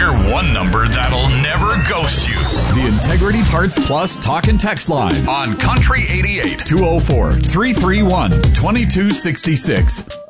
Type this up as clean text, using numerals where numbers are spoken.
Hear one number that'll never ghost you. The Integrity Parts Plus talk and text line On Country 88. 204-331-2266.